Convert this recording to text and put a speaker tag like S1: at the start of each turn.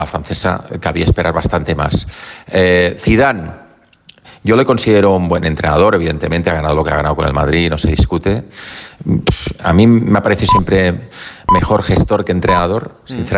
S1: La francesa cabía esperar bastante más. Zidane, yo le considero un buen entrenador, evidentemente ha ganado lo que ha ganado con el Madrid, no se discute. A mí me ha parecido siempre mejor gestor que entrenador, sinceramente.